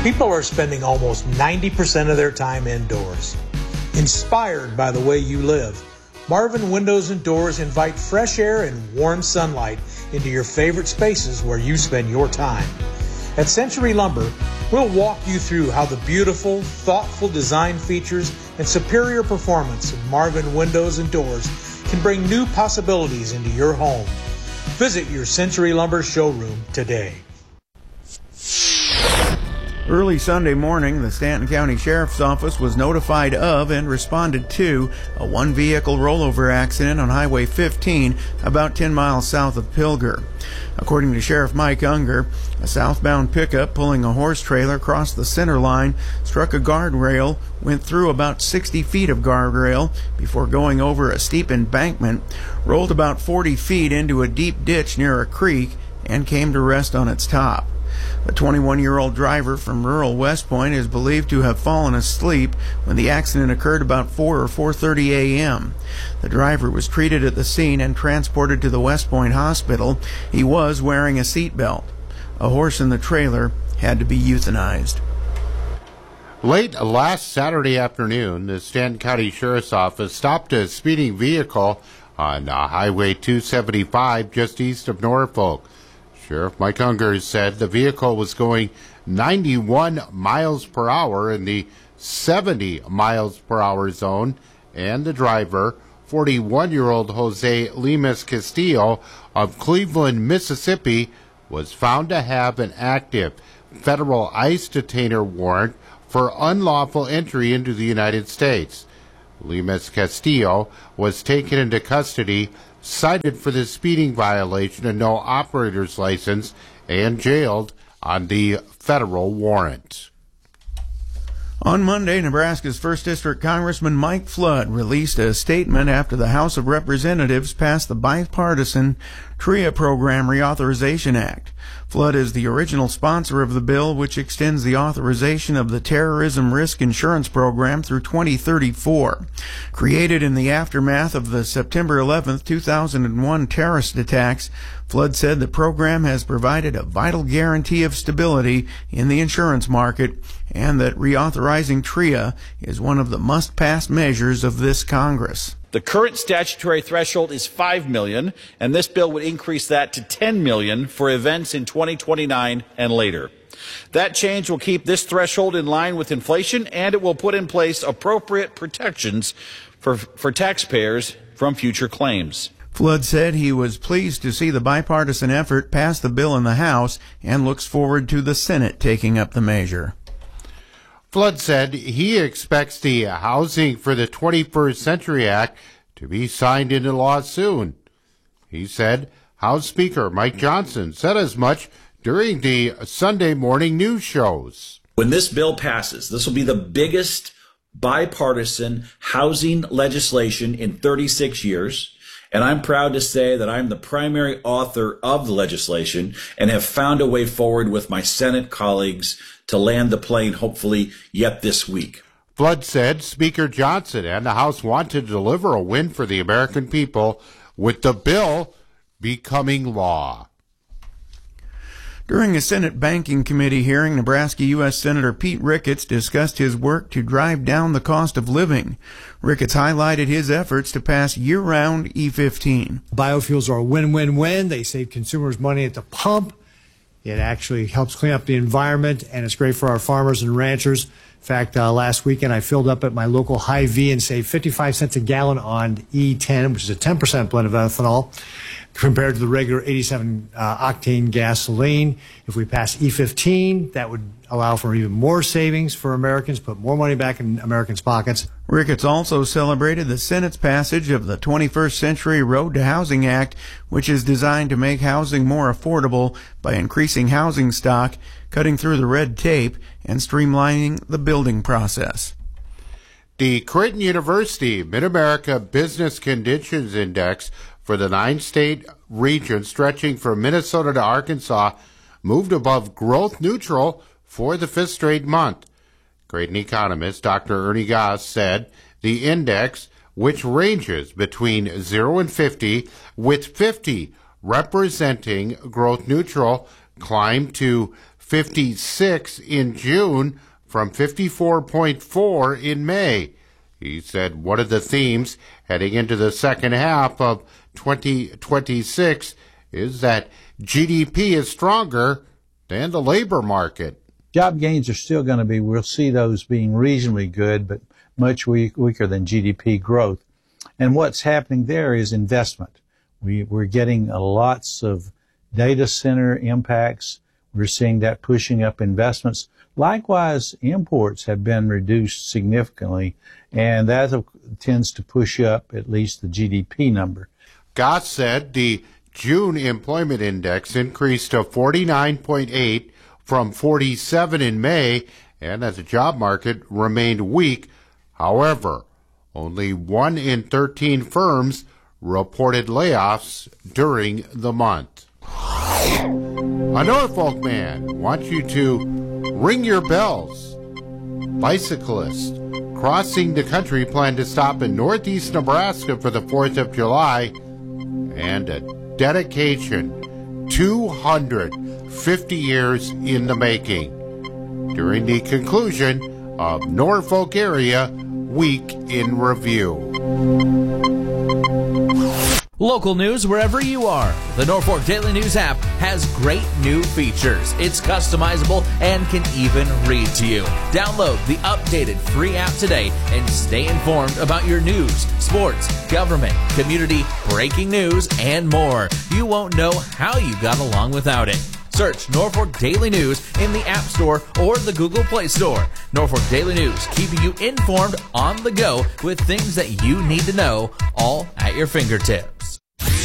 People are spending almost 90% of their time indoors. Inspired by the way you live, Marvin Windows and Doors invite fresh air and warm sunlight into your favorite spaces where you spend your time. At Century Lumber, we'll walk you through how the beautiful, thoughtful design features and superior performance of Marvin Windows and Doors can bring new possibilities into your home. Visit your Century Lumber showroom today. Early Sunday morning, the Stanton County Sheriff's Office was notified of and responded to a one-vehicle rollover accident on Highway 15 about 10 miles south of Pilger. According to Sheriff Mike Unger, a southbound pickup pulling a horse trailer crossed the center line, struck a guardrail, went through about 60 feet of guardrail before going over a steep embankment, rolled about 40 feet into a deep ditch near a creek, and came to rest on its top. The 21-year-old driver from rural West Point is believed to have fallen asleep when the accident occurred about 4 or 4:30 a.m. The driver was treated at the scene and transported to the West Point Hospital. He was wearing a seatbelt. A horse in the trailer had to be euthanized. Late last Saturday afternoon, the Stanton County Sheriff's Office stopped a speeding vehicle on Highway 275 just east of Norfolk. Sheriff Mike Unger said the vehicle was going 91 miles per hour in the 70 miles per hour zone, and the driver, 41-year-old Jose Lemus Castillo of Cleveland, Mississippi, was found to have an active federal ICE detainer warrant for unlawful entry into the United States. Lemus Castillo was taken into custody, cited for the speeding violation and no operator's license, and jailed on the federal warrant. On Monday, Nebraska's 1st District Congressman Mike Flood released a statement after the House of Representatives passed the bipartisan TRIA Program Reauthorization Act. Flood is the original sponsor of the bill, which extends the authorization of the Terrorism Risk Insurance Program through 2034. Created in the aftermath of the September 11, 2001 terrorist attacks, Flood said the program has provided a vital guarantee of stability in the insurance market and that reauthorizing TRIA is one of the must-pass measures of this Congress. The current statutory threshold is $5 million, and this bill would increase that to $10 million for events in 2029 and later. That change will keep this threshold in line with inflation, and it will put in place appropriate protections for taxpayers from future claims. Flood said he was pleased to see the bipartisan effort pass the bill in the House and looks forward to the Senate taking up the measure. Flood said he expects the Housing for the 21st Century Act to be signed into law soon. He said House Speaker Mike Johnson said as much during the Sunday morning news shows. When this bill passes, this will be the biggest bipartisan housing legislation in 36 years. And I'm proud to say that I'm the primary author of the legislation and have found a way forward with my Senate colleagues to land the plane, hopefully, yet this week. Flood said Speaker Johnson and the House want to deliver a win for the American people with the bill becoming law. During a Senate Banking Committee hearing, Nebraska U.S. Senator Pete Ricketts discussed his work to drive down the cost of living. Ricketts highlighted his efforts to pass year-round E15. Biofuels are a win-win-win. They save consumers money at the pump. It actually helps clean up the environment, and it's great for our farmers and ranchers. In fact, last weekend I filled up at my local Hy-Vee and saved 55 cents a gallon on E10, which is a 10% blend of ethanol, compared to the regular 87 octane gasoline. If we pass E15, that would allow for even more savings for Americans, put more money back in Americans' pockets. Ricketts also celebrated the Senate's passage of the 21st Century Road to Housing Act, which is designed to make housing more affordable by increasing housing stock, cutting through the red tape, and streamlining the building process. The Creighton University Mid-America Business Conditions Index for the 9-state region stretching from Minnesota to Arkansas moved above growth neutral for the 5th straight month. Creighton economist Dr. Ernie Goss said the index, which ranges between 0 and 50, with 50 representing growth neutral, climbed to 56 in June from 54.4 in May. He said one of the themes heading into the second half of 2026 is that GDP is stronger than the labor market. Job gains are still going to be, we'll see those being reasonably good, but much weaker than GDP growth. And what's happening there is investment. We're getting lots of data center impacts. We're seeing that pushing up investments. Likewise, imports have been reduced significantly, and that tends to push up at least the GDP number. Goss said the June employment index increased to 49.8 from 47 in May, and that the job market remained weak. However, only 1 in 13 firms reported layoffs during the month. A Norfolk man wants you to ring your bells. Bicyclists crossing the country plan to stop in northeast Nebraska for the 4th of July, and a dedication 250 years in the making during the conclusion of Norfolk Area Week in Review. Local news wherever you are. The Norfolk Daily News app has great new features. It's customizable and can even read to you. Download the updated free app today and stay informed about your news, sports, government, community, breaking news, and more. You won't know how you got along without it. Search Norfolk Daily News in the App Store or the Google Play Store. Norfolk Daily News, keeping you informed on the go with things that you need to know, all at your fingertips.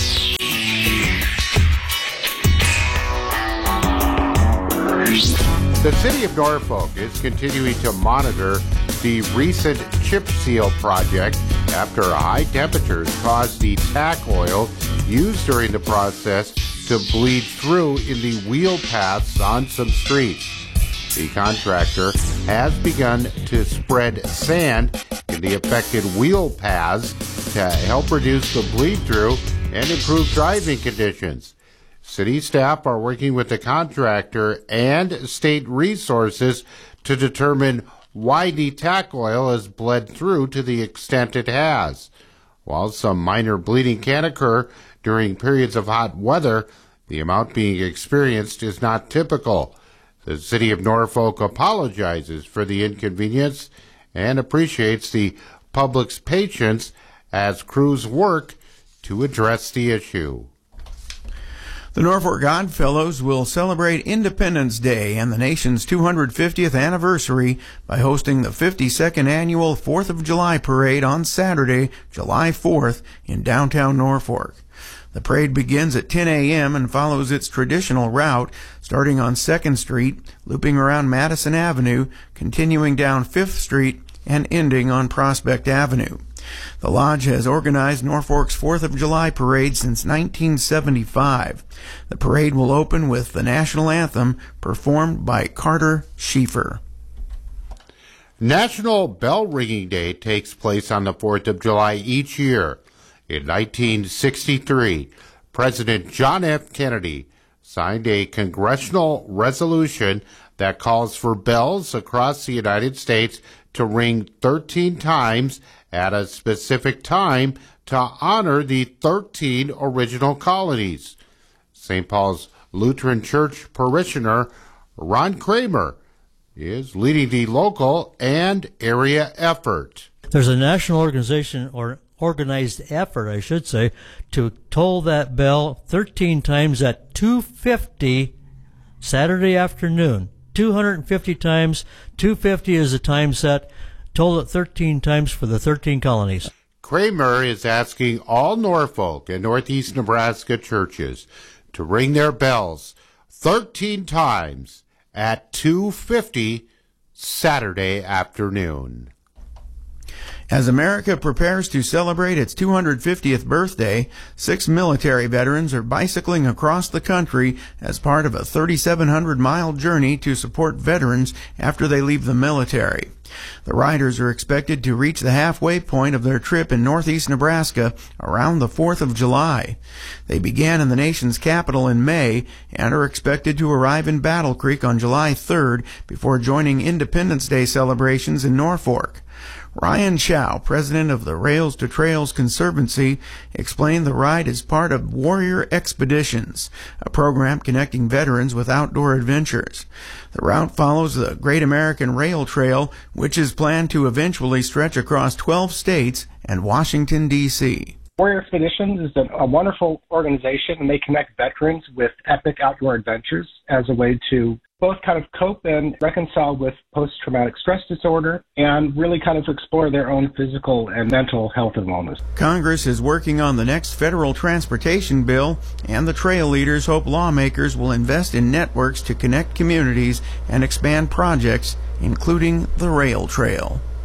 The City of Norfolk is continuing to monitor the recent chip seal project after high temperatures caused the tack oil used during the process to bleed through in the wheel paths on some streets. The contractor has begun to spread sand in the affected wheel paths to help reduce the bleed through and improve driving conditions. City staff are working with the contractor and state resources to determine why the tack oil has bled through to the extent it has. While some minor bleeding can occur during periods of hot weather, the amount being experienced is not typical. The City of Norfolk apologizes for the inconvenience and appreciates the public's patience as crews work to address the issue. The Norfolk Godfellows will celebrate Independence Day and the nation's 250th anniversary by hosting the 52nd annual 4th of July parade on Saturday, July 4th in downtown Norfolk. The parade begins at 10 a.m. and follows its traditional route, starting on 2nd Street, looping around Madison Avenue, continuing down 5th Street, and ending on Prospect Avenue. The Lodge has organized Norfolk's 4th of July parade since 1975. The parade will open with the national anthem performed by Carter Schieffer. National Bell Ringing Day takes place on the 4th of July each year. In 1963, President John F. Kennedy signed a congressional resolution that calls for bells across the United States to ring 13 times at a specific time to honor the 13 original colonies. St. Paul's Lutheran Church parishioner Ron Kramer is leading the local and area effort. There's a national organization, or organized effort, I should say, to toll that bell 13 times at 2:50 Saturday afternoon. 250 times. 250 is the time set. Toll it 13 times for the 13 colonies. Kramer is asking all Norfolk and Northeast Nebraska churches to ring their bells 13 times at 2:50 Saturday afternoon. As America prepares to celebrate its 250th birthday, 6 military veterans are bicycling across the country as part of a 3,700-mile journey to support veterans after they leave the military. The riders are expected to reach the halfway point of their trip in northeast Nebraska around the 4th of July. They began in the nation's capital in May and are expected to arrive in Battle Creek on July 3rd before joining Independence Day celebrations in Norfolk. Ryan Chow, president of the Rails to Trails Conservancy, explained the ride is part of Warrior Expeditions, a program connecting veterans with outdoor adventures. The route follows the Great American Rail Trail, which is planned to eventually stretch across 12 states and Washington, D.C. Warrior Expeditions is a wonderful organization, and they connect veterans with epic outdoor adventures as a way to both kind of cope and reconcile with post-traumatic stress disorder and really kind of explore their own physical and mental health and wellness. Congress is working on the next federal transportation bill, and the trail leaders hope lawmakers will invest in networks to connect communities and expand projects, including the rail trail.